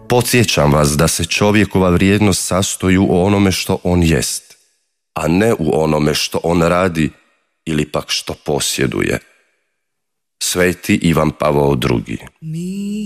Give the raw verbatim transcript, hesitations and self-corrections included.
Podsjećam vas da se čovjekova vrijednost sastoji u onome što on jest, a ne u onome što on radi ili pak što posjeduje. Sveti Ivan Pavao drugi.